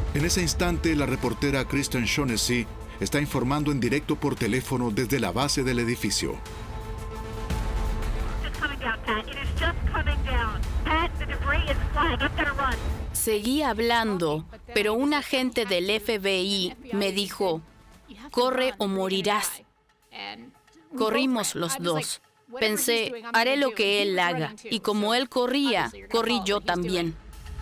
En ese instante, la reportera Kristen Shaughnessy está informando en directo por teléfono desde la base del edificio. Seguí hablando, pero un agente del FBI me dijo, corre o morirás. Corrimos los dos. Pensé, haré lo que él haga. Y como él corría, corrí yo también.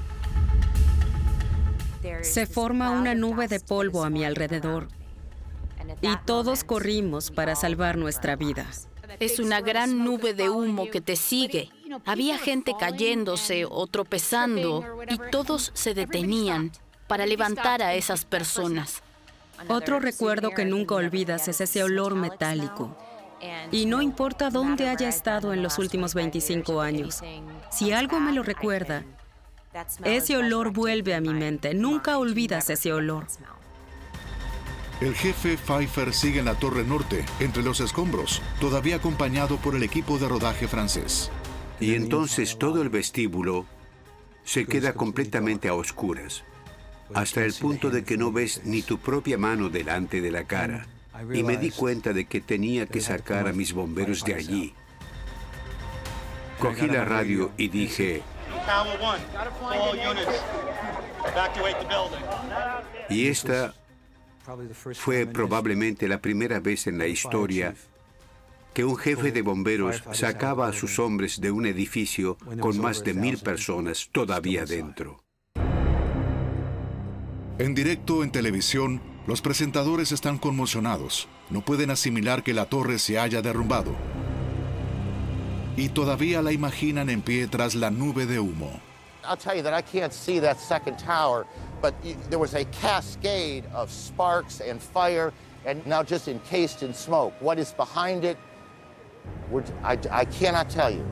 Se forma una nube de polvo a mi alrededor. Y todos corrimos para salvar nuestra vida. Es una gran nube de humo que te sigue. Había gente cayéndose o tropezando y todos se detenían para levantar a esas personas. Otro recuerdo que nunca olvidas es ese olor metálico. Y no importa dónde haya estado en los últimos 25 años, si algo me lo recuerda, ese olor vuelve a mi mente. Nunca olvidas ese olor. El jefe Pfeiffer sigue en la Torre Norte, entre los escombros, todavía acompañado por el equipo de rodaje francés. Y entonces todo el vestíbulo se queda completamente a oscuras, hasta el punto de que no ves ni tu propia mano delante de la cara. Y me di cuenta de que tenía que sacar a mis bomberos de allí. Cogí la radio y dije... Y esta fue probablemente la primera vez en la historia que un jefe de bomberos sacaba a sus hombres de un edificio con más de 1000 personas todavía dentro. En directo en televisión, los presentadores están conmocionados. No pueden asimilar que la torre se haya derrumbado. Y todavía la imaginan en pie tras la nube de humo. I'll tell you that I can't see that second tower, but there was a cascade of sparks and fire, and now just encased in smoke. What is behind it, I cannot tell you.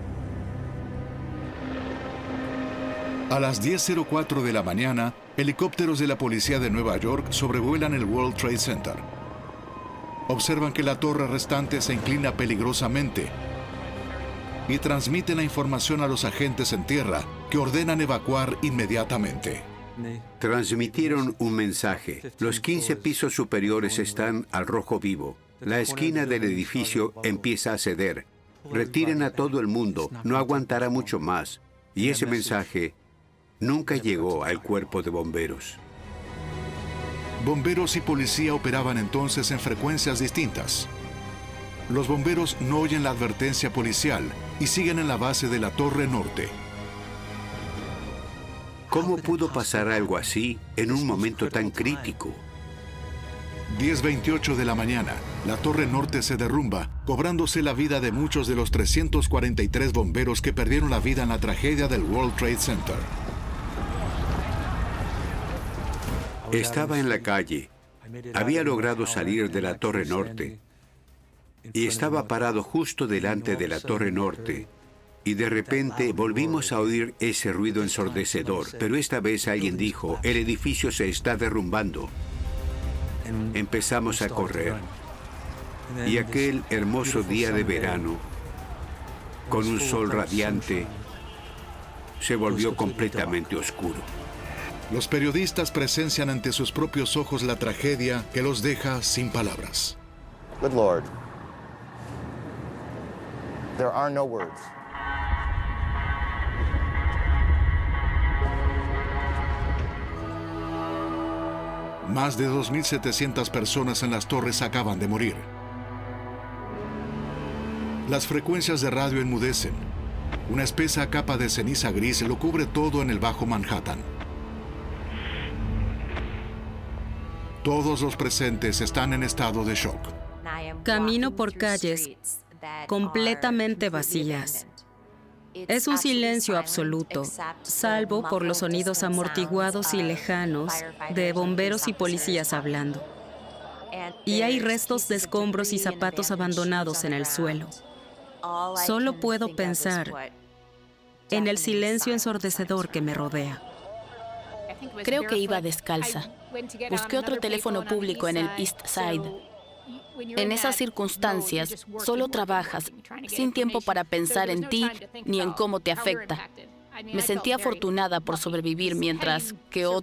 A las 10:04 de la mañana, helicópteros de la policía de Nueva York sobrevuelan el World Trade Center. Observan que la torre restante se inclina peligrosamente y transmiten la información a los agentes en tierra, que ordenan evacuar inmediatamente. Transmitieron un mensaje. Los 15 pisos superiores están al rojo vivo. La esquina del edificio empieza a ceder. Retiren a todo el mundo, no aguantará mucho más. Y ese mensaje nunca llegó al cuerpo de bomberos. Bomberos y policía operaban entonces en frecuencias distintas. Los bomberos no oyen la advertencia policial y siguen en la base de la Torre Norte. ¿Cómo pudo pasar algo así en un momento tan crítico? 10:28 de la mañana, la Torre Norte se derrumba, cobrándose la vida de muchos de los 343 bomberos que perdieron la vida en la tragedia del World Trade Center. Estaba en la calle. Había logrado salir de la Torre Norte. Y estaba parado justo delante de la Torre Norte. Y de repente volvimos a oír ese ruido ensordecedor. Pero esta vez alguien dijo, el edificio se está derrumbando. Empezamos a correr. Y aquel hermoso día de verano, con un sol radiante, se volvió completamente oscuro. Los periodistas presencian ante sus propios ojos la tragedia que los deja sin palabras. Good Lord. There are no words. Más de 2.700 personas en las torres acaban de morir. Las frecuencias de radio enmudecen. Una espesa capa de ceniza gris lo cubre todo en el Bajo Manhattan. Todos los presentes están en estado de shock. Camino por calles completamente vacías. Es un silencio absoluto, salvo por los sonidos amortiguados y lejanos de bomberos y policías hablando. Y hay restos de escombros y zapatos abandonados en el suelo. Solo puedo pensar en el silencio ensordecedor que me rodea. Creo que iba descalza. Busqué otro teléfono público en el East Side. En esas circunstancias, solo trabajas, sin tiempo para pensar en ti ni en cómo te afecta. Me sentí afortunada por sobrevivir mientras que otros